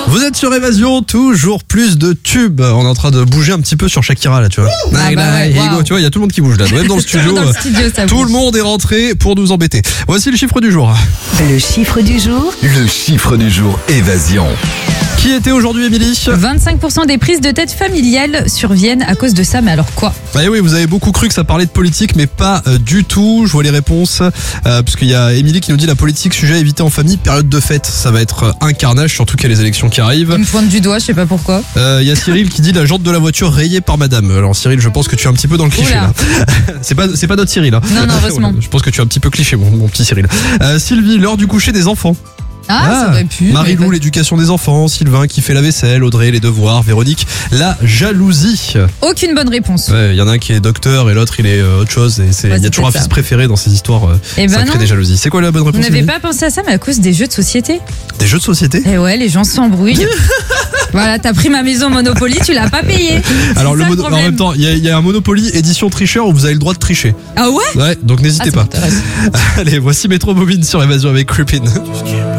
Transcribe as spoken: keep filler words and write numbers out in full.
Vous êtes sur Évasion, toujours plus de tubes. On est en train de bouger un petit peu sur Shakira là, tu vois. Ah bah ouais, Hugo, wow. tu vois, il y a tout le monde qui bouge là. Même dans le studio, Dans le studio ça tout bouge. le monde est rentré pour nous embêter. Voici le chiffre du jour. Le chiffre du jour. Le chiffre du jour Évasion. Qui était aujourd'hui, Émilie? vingt-cinc pour cent des prises de tête familiales surviennent à cause de ça, mais alors quoi? Bah oui, vous avez beaucoup cru que ça parlait de politique, mais pas euh, du tout. Je vois les réponses, euh, parce qu'il y a Émilie qui nous dit la politique, sujet à éviter en famille, période de fête. Ça va être euh, un carnage, surtout qu'il y a les élections qui arrivent. Il me pointe du doigt, je sais pas pourquoi. Euh, Il y a Cyril qui dit la jante de la voiture rayée par madame. Alors Cyril, je pense que tu es un petit peu dans le cliché Oula. là. c'est pas c'est pas notre Cyril. Hein. Non, non, heureusement. Je pense que tu es un petit peu cliché, mon, mon petit Cyril. Euh, Sylvie, l'heure du coucher des enfants. Ah, ça aurait pu. Marie-Lou, mais- l'éducation des enfants. Sylvain qui fait la vaisselle. Audrey, les devoirs. Véronique, la jalousie. Aucune bonne réponse. Ouais, il y en a un qui est docteur et l'autre il est euh, autre chose. Et c'est il Ouais, y a c'est toujours un peut-être fils ça. préféré dans ces histoires. Euh, Eh ça ben crée non. des jalousies. C'est quoi la bonne Vous réponse? n'avez Émilie pas pensé à ça, mais à cause des jeux de société. Des jeux de société. Eh ouais, les gens s'embrouillent. Voilà, t'as pris ma maison Monopoly, tu l'as pas payé. Alors C'est le ça, mono- en problème. même temps, il y, a- il y a un Monopoly édition tricheur où vous avez le droit de tricher. Ah ouais? Ouais, donc Ah, n'hésitez ça pas. m'intéresse. Allez, voici Métro Bobine sur Évasion avec Creepin.